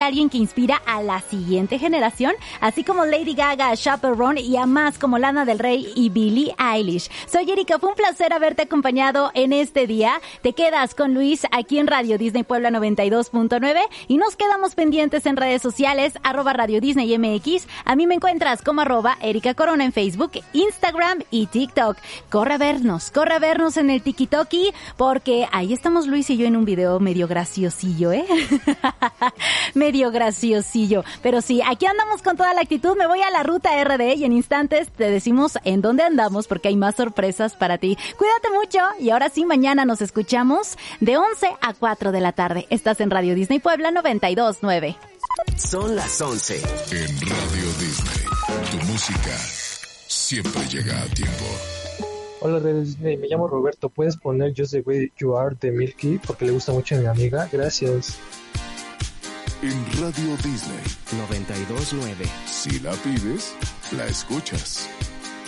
alguien que inspira a la siguiente generación, así como Lady Gaga, Chaperone y a más como Lana del Rey y Billie Eilish. Soy Erika, fue un placer haberte acompañado en este día. Te quedas con Luis aquí en Radio Disney Puebla 92.9 y nos quedamos pendientes en redes sociales, @Radio Disney MX. A mí me encuentras como @Erika Corona en Facebook, Instagram y TikTok. Corre a vernos en el TikToki, porque ahí estamos Luis y yo en un video medio graciosillo, medio graciosillo. Pero sí, aquí andamos con toda la actitud. Me voy a la ruta RD y en instantes te decimos en dónde andamos porque hay más sorpresas para ti. Cuídate mucho y ahora sí, mañana nos escuchamos de 11 a 4 de la tarde. Estás en Radio Disney Puebla 92.9. Son las 11. En Radio Disney, tu música siempre llega a tiempo. Hola Radio Disney, me llamo Roberto. ¿Puedes poner Just the Way You Are de Milky? Porque le gusta mucho a mi amiga. Gracias. En Radio Disney 92.9. Si la pides, la escuchas.